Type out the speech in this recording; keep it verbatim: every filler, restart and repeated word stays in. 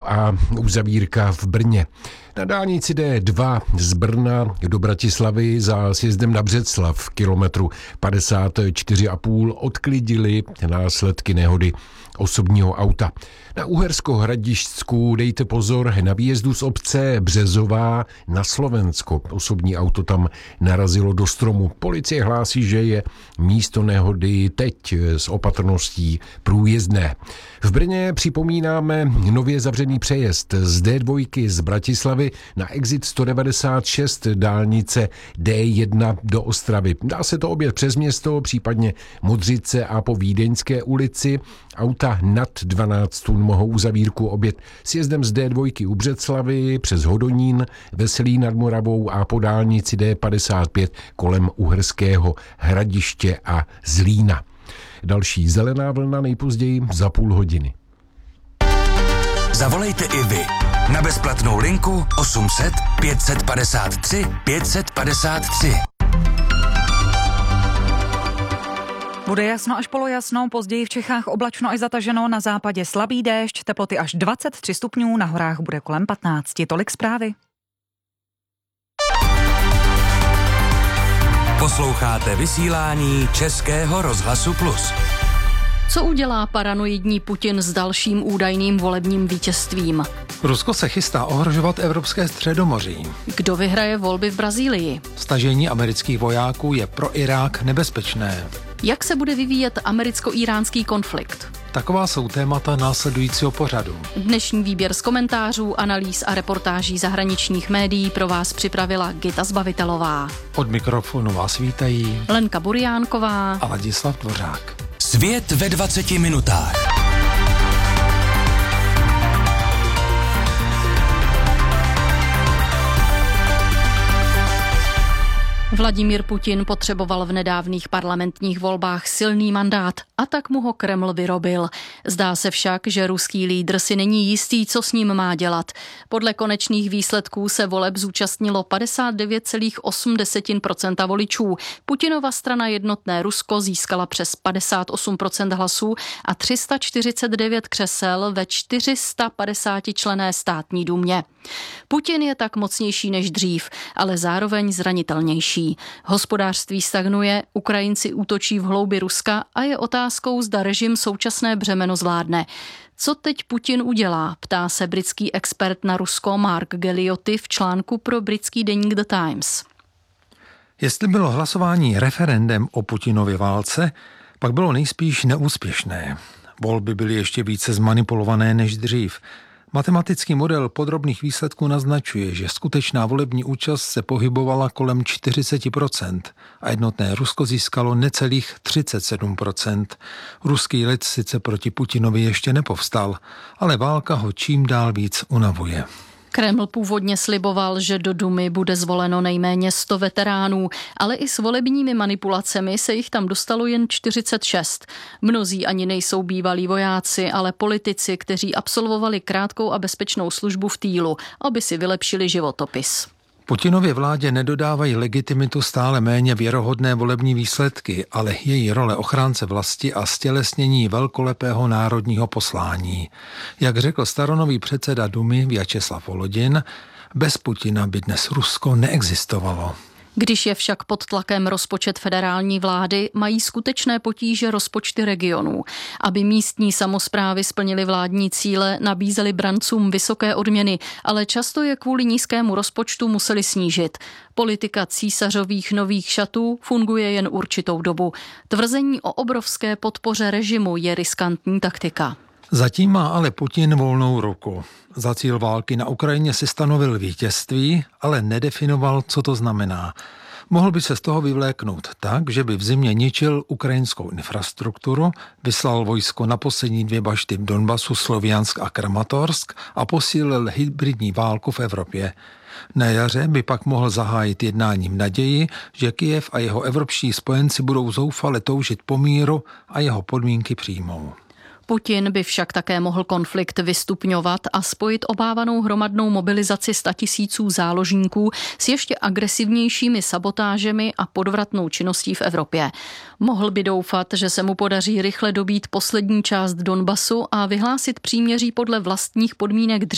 a uzavírka v Brně. Na dálnici D dva z Brna do Bratislavy za sjezdem na Břeclav kilometru padesát čtyři a půl odklidili následky nehody osobního auta. Na Uhersko-Hradišťsku dejte pozor na výjezdu z obce Březová na Slovensko. Osobní auto tam narazilo do stromu. Policie hlásí, že je místo nehody teď s opatrností průjezdné. V Brně připomínáme nově zavřený přejezd z D dva z Bratislavy na exit sto devadesát šest dálnice D jedna do Ostravy. Dá se to objet přes město, případně Modřice a po Vídeňské ulici. Auta nad dvanáct tun mohou uzavírku objet sjezdem z D dva u Břeclavy přes Hodonín, Veselí nad Moravou a po dálnici D padesát pět kolem Uherského Hradiště a Zlína. Další zelená vlna nejpozději za půl hodiny. Zavolejte i vy na bezplatnou linku osm set pět padesát tři pět padesát tři. Bude jasno až polojasno, později v Čechách oblačno až zataženo, na západě slabý déšť, teploty až dvacet tři stupňů, na horách bude kolem patnáct. Tolik zprávy. Posloucháte vysílání Českého rozhlasu Plus. Co udělá paranoidní Putin s dalším údajným volebním vítězstvím? Rusko se chystá ohrožovat evropské středomoří. Kdo vyhraje volby v Brazílii? Stažení amerických vojáků je pro Irák nebezpečné. Jak se bude vyvíjet americko-iránský konflikt? Taková jsou témata následujícího pořadu. Dnešní výběr z komentářů, analýz a reportáží zahraničních médií pro vás připravila Gita Zbavitelová. Od mikrofonu vás vítají Lenka Buriánková a Ladislav Dvořák. Svět ve dvaceti minutách. Vladimír Putin potřeboval v nedávných parlamentních volbách silný mandát a tak mu ho Kreml vyrobil. Zdá se však, že ruský lídr si není jistý, co s ním má dělat. Podle konečných výsledků se voleb zúčastnilo padesát devět celá osm procenta voličů. Putinova strana Jednotné Rusko získala přes padesát osm procent hlasů a tři sta čtyřicet devět křesel ve čtyři sta padesátičlenné státní dumě. Putin je tak mocnější než dřív, ale zároveň zranitelnější. Hospodářství stagnuje, Ukrajinci útočí v hloubi Ruska a je otázkou, zda režim současné břemeno zvládne. Co teď Putin udělá, ptá se britský expert na Rusko Mark Gelliotti v článku pro britský deník The Times. Jestli bylo hlasování referendem o Putinově válce, pak bylo nejspíš neúspěšné. Volby byly ještě více zmanipulované než dřív. Matematický model podrobných výsledků naznačuje, že skutečná volební účast se pohybovala kolem čtyřicet procent a Jednotné Rusko získalo necelých třicet sedm procent. Ruský lid sice proti Putinovi ještě nepovstal, ale válka ho čím dál víc unavuje. Kreml původně sliboval, že do Dumy bude zvoleno nejméně sto veteránů, ale i s volebními manipulacemi se jich tam dostalo jen čtyřicet šest. Mnozí ani nejsou bývalí vojáci, ale politici, kteří absolvovali krátkou a bezpečnou službu v týlu, aby si vylepšili životopis. Putinově vládě nedodávají legitimitu stále méně věrohodné volební výsledky, ale její role ochránce vlasti a stělesnění velkolepého národního poslání. Jak řekl staronový předseda Dumy Vjačeslav Volodin, bez Putina by dnes Rusko neexistovalo. Když je však pod tlakem rozpočet federální vlády, mají skutečné potíže rozpočty regionů. Aby místní samosprávy splnily vládní cíle, nabízely brancům vysoké odměny, ale často je kvůli nízkému rozpočtu museli snížit. Politika císařových nových šatů funguje jen určitou dobu. Tvrzení o obrovské podpoře režimu je riskantní taktika. Zatím má ale Putin volnou ruku. Za cíl války na Ukrajině si stanovil vítězství, ale nedefinoval, co to znamená. Mohl by se z toho vyvléknout tak, že by v zimě ničil ukrajinskou infrastrukturu, vyslal vojsko na poslední dvě bašty v Donbasu, Sloviansk a Kramatorsk a posílil hybridní válku v Evropě. Na jaře by pak mohl zahájit jednáním naději, že Kyjev a jeho evropští spojenci budou zoufale toužit po míru a jeho podmínky přijmou. Putin by však také mohl konflikt vystupňovat a spojit obávanou hromadnou mobilizaci statisíců záložníků s ještě agresivnějšími sabotážemi a podvratnou činností v Evropě. Mohl by doufat, že se mu podaří rychle dobít poslední část Donbasu a vyhlásit příměří podle vlastních podmínek dřív,